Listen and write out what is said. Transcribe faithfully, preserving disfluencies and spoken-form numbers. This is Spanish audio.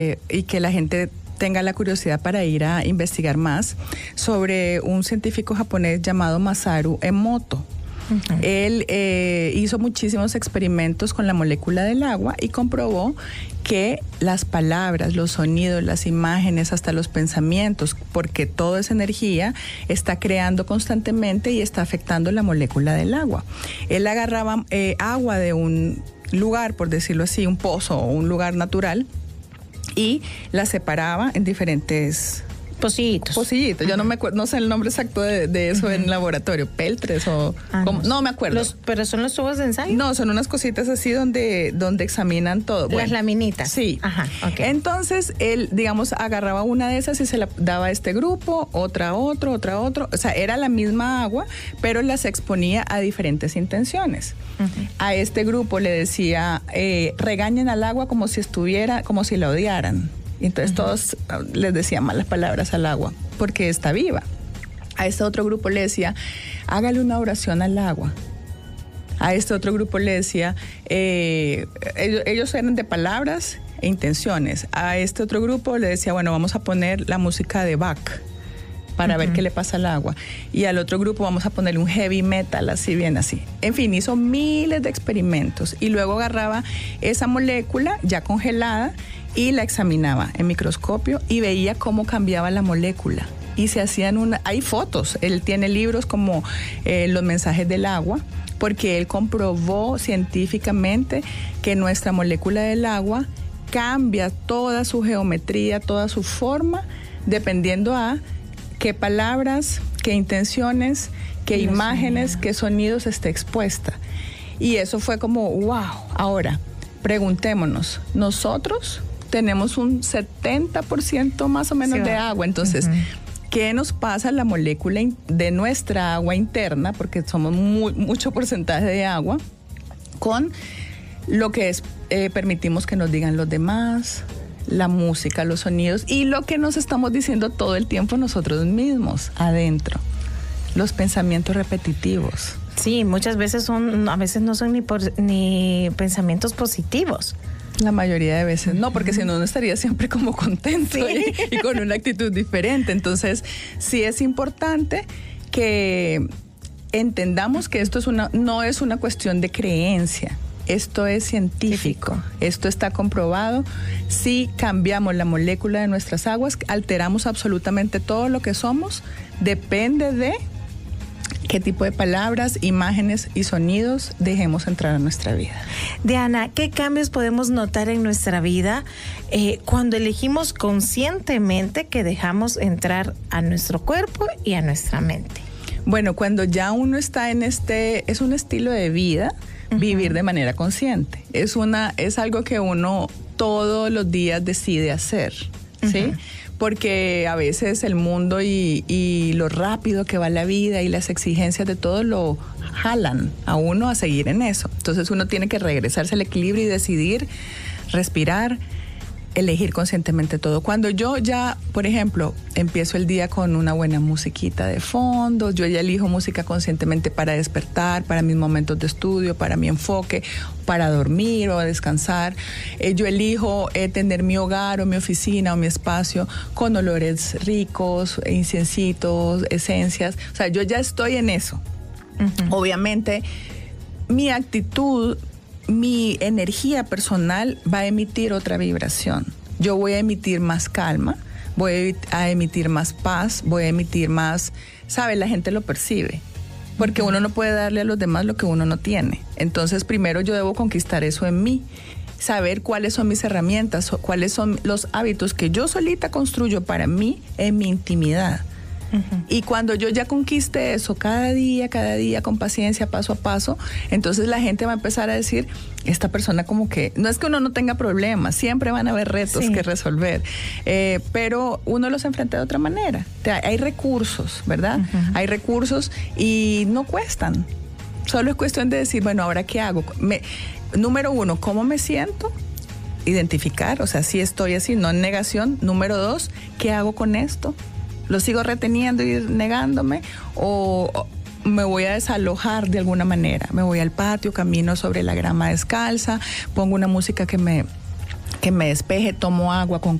eh, y que la gente tenga la curiosidad para ir a investigar más sobre un científico japonés llamado Masaru Emoto. Uh-huh. Él eh, hizo muchísimos experimentos con la molécula del agua y comprobó que las palabras, los sonidos, las imágenes, hasta los pensamientos, porque toda esa energía está creando constantemente y está afectando la molécula del agua. Él agarraba eh, agua de un lugar, por decirlo así, un pozo o un lugar natural, y la separaba en diferentes pocillitos. Pocillitos. Yo no me acuerdo, no sé el nombre exacto de, de eso uh-huh. en laboratorio. Peltres o ah, como, no. no me acuerdo. Los, ¿Pero son los tubos de ensayo? No, son unas cositas así donde, donde examinan todo. Las bueno, laminitas. Sí. Ajá, okay. Entonces, él, digamos, agarraba una de esas y se la daba a este grupo, otra a otro, otra a otro. O sea, era la misma agua, pero las exponía a diferentes intenciones. Uh-huh. A este grupo le decía, eh, regañen al agua como si estuviera, como si la odiaran. Y entonces uh-huh. todos les decían malas palabras al agua, porque está viva. A este otro grupo le decía, hágale una oración al agua. A este otro grupo le decía, eh, ellos, ellos eran de palabras e intenciones. A este otro grupo le decía, bueno, vamos a poner la música de Bach para uh-huh. ver qué le pasa al agua. Y al otro grupo vamos a ponerle un heavy metal, así bien así. En fin, hizo miles de experimentos y luego agarraba esa molécula ya congelada y la examinaba en microscopio y veía cómo cambiaba la molécula. Y se hacían una... Hay fotos, él tiene libros como eh, Los mensajes del agua, porque él comprobó científicamente que nuestra molécula del agua cambia toda su geometría, toda su forma, dependiendo a qué palabras, qué intenciones, qué no imágenes, sabía. Qué sonidos esté expuesta. Y eso fue como, wow. Ahora, preguntémonos, nosotros tenemos un setenta por ciento más o menos sí, de agua, entonces, uh-huh. ¿qué nos pasa a la molécula de nuestra agua interna, porque somos muy, mucho porcentaje de agua, con lo que es, eh, permitimos que nos digan los demás, la música, los sonidos y lo que nos estamos diciendo todo el tiempo nosotros mismos adentro, los pensamientos repetitivos? Sí, muchas veces son, a veces no son ni, por, ni pensamientos positivos. La mayoría de veces no, porque si no, uno estaría siempre como contento ¿sí? y, y con una actitud diferente. Entonces, sí es importante que entendamos que esto es una, no es una cuestión de creencia. Esto es científico, esto está comprobado. Si cambiamos la molécula de nuestras aguas, alteramos absolutamente todo lo que somos, depende de qué tipo de palabras, imágenes y sonidos dejemos entrar a nuestra vida. Diana, ¿qué cambios podemos notar en nuestra vida eh, cuando elegimos conscientemente que dejamos entrar a nuestro cuerpo y a nuestra mente? Bueno, cuando ya uno está en este, es un estilo de vida, uh-huh. vivir de manera consciente. Es una, es algo que uno todos los días decide hacer, ¿sí? Uh-huh. Porque a veces el mundo y, y lo rápido que va la vida y las exigencias de todo lo jalan a uno a seguir en eso. Entonces uno tiene que regresarse al equilibrio y decidir, respirar, elegir conscientemente todo. Cuando yo ya, por ejemplo, empiezo el día con una buena musiquita de fondo, yo ya elijo música conscientemente para despertar, para mis momentos de estudio, para mi enfoque, para dormir o descansar. Eh, yo elijo eh, tener mi hogar o mi oficina o mi espacio con olores ricos, inciencitos, esencias. O sea, yo ya estoy en eso. Uh-huh. Obviamente, mi actitud, mi energía personal va a emitir otra vibración. Yo voy a emitir más calma, voy a emitir más paz, voy a emitir más, ¿sabe? La gente lo percibe, porque uno no puede darle a los demás lo que uno no tiene. Entonces, primero yo debo conquistar eso en mí, saber cuáles son mis herramientas, cuáles son los hábitos que yo solita construyo para mí en mi intimidad. Uh-huh. Y cuando yo ya conquiste eso cada día, cada día, con paciencia, paso a paso, entonces la gente va a empezar a decir, esta persona como que, no es que uno no tenga problemas, siempre van a haber retos sí. que resolver, eh, pero uno los enfrenta de otra manera. Hay recursos, ¿verdad? Uh-huh. Hay recursos y no cuestan. Solo es cuestión de decir, bueno, ¿ahora qué hago? Me, número uno, ¿cómo me siento? Identificar, o sea, si estoy así, no en negación. Número dos, ¿qué hago con esto? ¿Lo sigo reteniendo y negándome? ¿O me voy a desalojar de alguna manera? Me voy al patio, camino sobre la grama descalza, pongo una música que me, que me despeje, tomo agua con